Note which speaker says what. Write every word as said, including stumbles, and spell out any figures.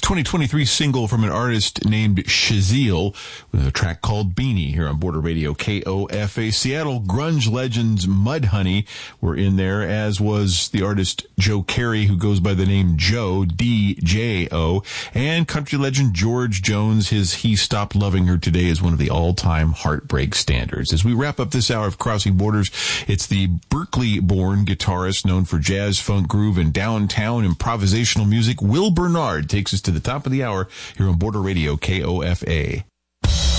Speaker 1: twenty twenty-three single from an artist named Shaziel with a track called Beanie here on Border Radio K O F A. Seattle grunge legends Mudhoney were in there, as was the artist Joe Carey, who goes by the name Joe, D J O, and country legend George Jones. His He Stopped Loving Her Today is one of the all-time heartbreak standards. As we wrap up this hour of Crossing Borders, it's the Berkeley-born guitarist known for jazz, funk, groove, and downtown improvisational music, Will Bernard, takes us to the top of the hour here on Border Radio K O F A.